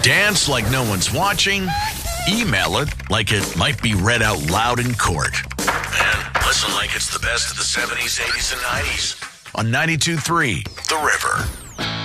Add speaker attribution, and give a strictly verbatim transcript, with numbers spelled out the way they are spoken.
Speaker 1: Dance like no one's watching. Email it like it might be read out loud in court. And listen like it's the best of the seventies, eighties, and nineties on ninety-two point three The River.